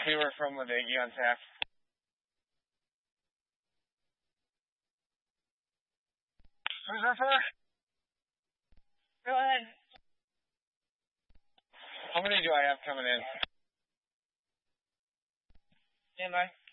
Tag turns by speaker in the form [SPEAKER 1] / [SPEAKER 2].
[SPEAKER 1] Taylor from Ladegi on tap. Who's that for?
[SPEAKER 2] Go ahead.
[SPEAKER 1] How many do I have coming in?
[SPEAKER 2] Stand by.